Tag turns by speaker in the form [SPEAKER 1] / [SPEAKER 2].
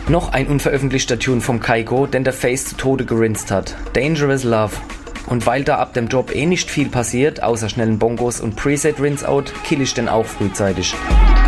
[SPEAKER 1] Noch ein unveröffentlichter Tune vom Kygo, den der Face zu Tode gerinst hat. Dangerous Love. Und weil da ab dem Drop nicht viel passiert, außer schnellen Bongos und Preset Rinse-Out, kill ich den auch frühzeitig.